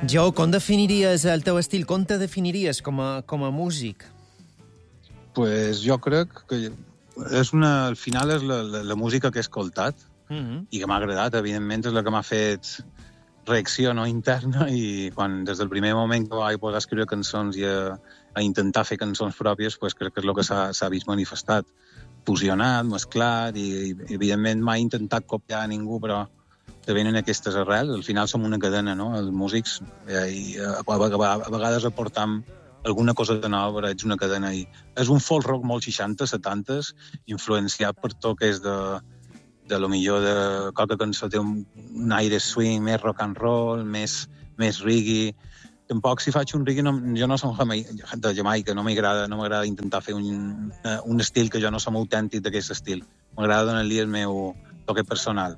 Jo, com definiries el teu estil? Com te definiries com a músic? Pues jo crec que al final és la música que he escoltat i que m'ha agradat, evidentment, és la que m'ha fet reacció interna, i quan des del primer moment que vaig poder escriure cançons i a intentar fer cançons pròpies, pues crec que és el que s'ha vist manifestat. Fusionat, mesclat, i evidentment mai he intentat copiar a ningú, però te venen aquestes arrels. Al final som una cadena, no?, els músics, i a vegades aportam alguna cosa de nova, però ets una cadena. I és un folk rock molt 60, 70s, influenciat per tot que és de lo millor de qualque cançó té un aire swing, més rock and roll, més reggae. Tampoc si faig un reggae, jo no som de Jamaica, no m'agrada intentar fer un estil que jo no som autèntic d'aquest estil. M'agrada donar-li el meu toque personal.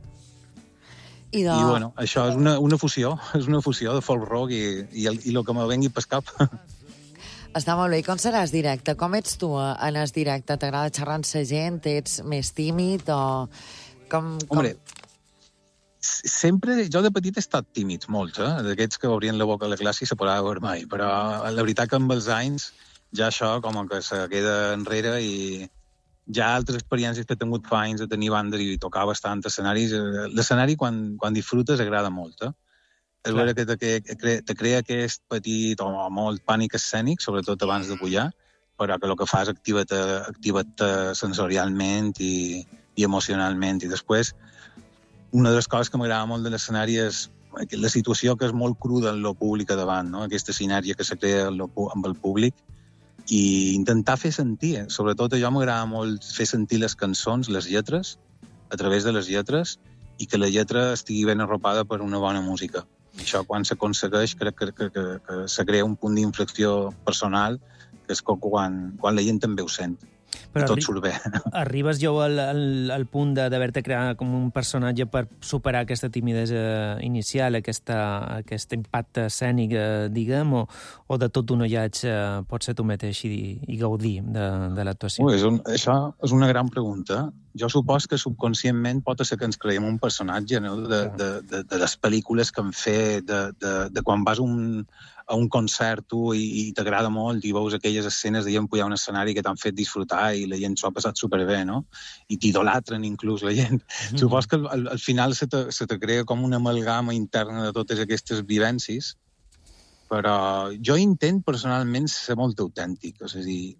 I bueno, això és una fusió de folk rock i el que me vengui pel cap. Està molt bé. I com seràs directe? Com ets tu en el directe? T'agrada xerrar amb la gent? Ets més tímid o... Hombre, sempre, jo de petit he estat tímid, molt, d'aquests que obrien la boca a la classe i se podava veure mai, però la veritat que amb els anys ja això com que se queda enrere, i ja altres experiències que he tingut fa anys de tenir bandes i tocar bastant escenaris. L'escenari, quan disfrutes, agrada molt, És vera que te crea aquest petit o molt pànic escènic, sobretot abans de pujar, però que el que fas activa-te sensorialment i emocionalment. I després, una de les coses que m'agrada molt de l'escenari és la situació que és molt cruda en lo públic a davant, no? Aquesta sinergia que se crea amb el públic, i intentar fer sentir. Sobretot a jo m'agrada molt fer sentir les cançons, les lletres, a través de les lletres, i que la lletra estigui ben arropada per una bona música. I això, quan s'aconsegueix, crec que se crea un punt d'inflexió personal, que és quan la gent també ho sent. Però tot surt bé. Arribes jo al punt d'haver-te creat com un personatge per superar aquesta timidesa inicial, aquest impacte escènic, diguem, o de tot un ullatge pots ser tu mateix i gaudir de l'actuació? Això és una gran pregunta. Jo supos que subconscientment pot ser que ens creiem un personatge, no?, de les pel·lícules que hem fet, de quan vas a un concert tu i t'agrada molt i veus aquelles escenes de gent pujar a un escenari que t'han fet disfrutar i la gent s'ho ha passat superbé, no? I t'idolatren inclús la gent. Supos que al final se te crea com una amalgama interna de totes aquestes vivències, però jo intento personalment ser molt autèntic. És a dir,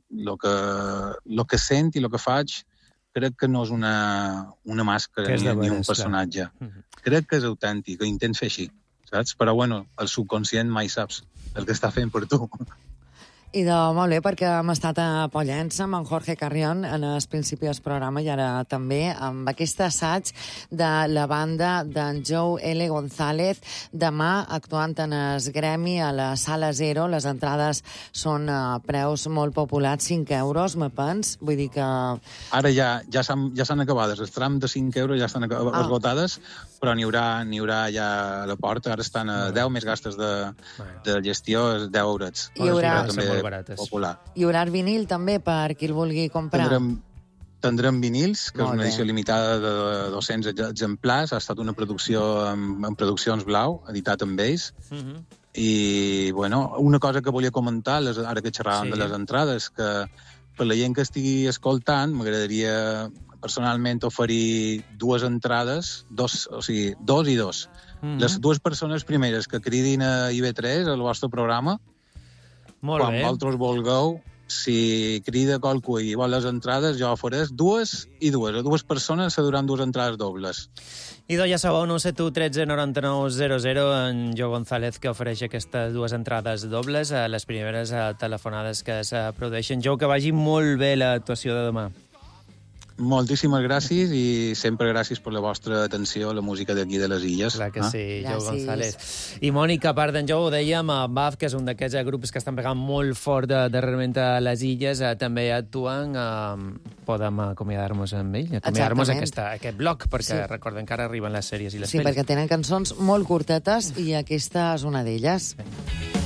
el que sent i el que faig crec que no és una màscara ni un personatge. Crec que és autèntic, que intento fer així, saps? Però, bueno, el subconscient mai saps el que està fent per tu. I molt bé, perquè hem estat a Pollença amb en Jorge Carrión en el principi del programa i ara també amb aquest assaig de la banda d'en Joe L. González, demà actuant en el Gremi a la Sala Zero. Les entrades són a preus molt populars, 5 euros, me pens. Vull dir que... Ara ja s'han acabades. Els trams de 5 euros ja estan esgotades, però n'hi haurà ja a la porta. Ara estan a 10 més gastos de gestió, 10 eurets. Hi haurà... barates. Popular. Hi haurà vinil també per qui el vulgui comprar? Tindrem vinils, que és una edició limitada de 200 exemplars. Ha estat una producció amb Produccions Blau, editat amb ells. I, bueno, una cosa que volia comentar, ara que xerràvem de les entrades, que per la gent que estigui escoltant, m'agradaria personalment oferir 2 entrades, dos i dos. Les 2 persones primeres que cridin a IB3, al vostre programa, quan vosaltres vulgueu, si crida qualcú i vol les entrades, jo ofereix 2 i 2. A 2 persones se duran 2 entrades dobles. I ja sabeu, 971 13 99 00, en Joe González, que ofereix aquestes 2 entrades dobles a les primeres telefonades que es produeixen. Joe, que vagi molt bé l'actuació de demà. Moltíssimes gràcies i sempre gràcies per la vostra atenció a la música d'aquí de les Illes. Clar que sí, Joe González. I Mònica, a part d'en Joe, ho dèiem, BAF, que és un d'aquests grups que estan pegant molt fort darrerament a les Illes, també actuen. Podem acomiadar-nos amb ell, acomiadar-nos aquest bloc, perquè recordem que ara arriben les sèries i les pel·lis. Sí, perquè tenen cançons molt curtetes i aquesta és una d'elles.